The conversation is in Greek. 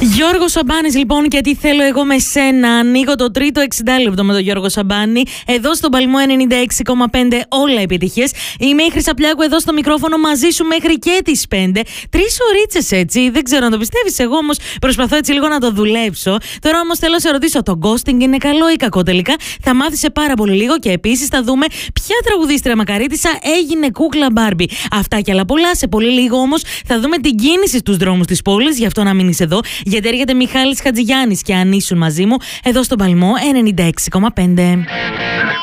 Γιώργος Σαμπάνης λοιπόν, και τι θέλω εγώ με σένα. Ανοίγω το τρίτο 60 λεπτό με τον Γιώργο Σαμπάνη. Εδώ στον Παλμό 96,5 όλα επιτυχίες. Είμαι η Χρυσαπλιάκου εδώ στο μικρόφωνο μαζί σου μέχρι και τις 5. 3 ωρίτσες έτσι, δεν ξέρω αν το πιστεύεις, εγώ όμως προσπαθώ έτσι λίγο να το δουλέψω. Τώρα όμως θέλω να σε ρωτήσω, το ghosting είναι καλό ή κακό τελικά? Θα μάθεις σε πάρα πολύ λίγο και επίσης θα δούμε ποια τραγουδίστρια μακαρίτισσα έγινε κούκλα Μπάρμπι. Αυτά και άλλα πολλά. Σε πολύ λίγο όμως θα δούμε την κίνηση στους δρόμους της πόλης, γι' αυτό να μείνεις εδώ, γιατί έρχεται Μιχάλης Χατζηγιάννης και αν ήσουν μαζί μου εδώ στον Παλμό 96,5.